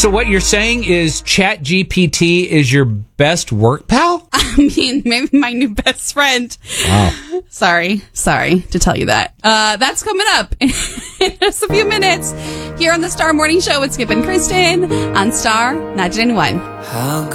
So what you're saying is ChatGPT is your best work pal? I mean, maybe my new best friend. Wow. Sorry to tell you that. That's coming up in just a few minutes here on the Star Morning Show with Skip and Kristen on Star 991.